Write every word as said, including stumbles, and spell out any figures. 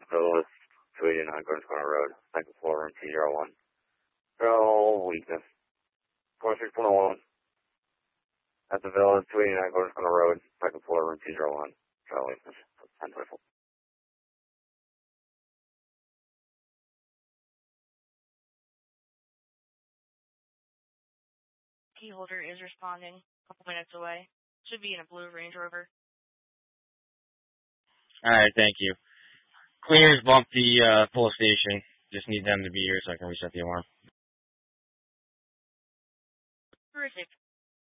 Village, two eighty-nine Gordon Corner Road, second floor, room T zero one. Girl weakness. four six one one. At the Village, two eighty-nine Gordon Corner Road, second floor, room T zero one. Girl weakness. ten twenty-four. Key holder is responding. A couple minutes away. Should be in a blue Range Rover. Alright, thank you. Cleaners bumped the uh, police station. Just need them to be here so I can reset the alarm. Terrific.